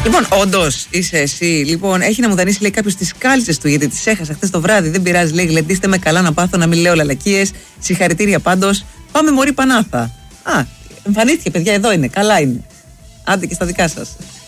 Λοιπόν, όντως είσαι εσύ. Λοιπόν, έχει να μου δανείσει, λέει, κάποιος τις κάλτσες του, γιατί τις έχασα χθες το βράδυ. Δεν πειράζει, λέει, γλεντήστε με καλά να πάθω, να μην λέω λαλακίες. Συγχαρητήρια πάντως. Πάμε, μωρή Πανάθα. Εμφανίστηκε, παιδιά, εδώ είναι. Καλά είναι. Άντε και στα δικά σας.